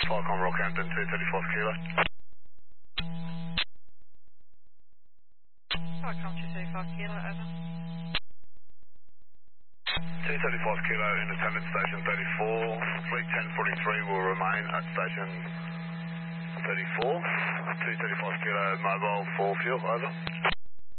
Falcon Rockhampton, 235 kilo. Falcon 235 kilo, over. 235 kilo in attendance station 34. Fleet 1043 will remain at station 34. 235 kilo mobile for fuel, over.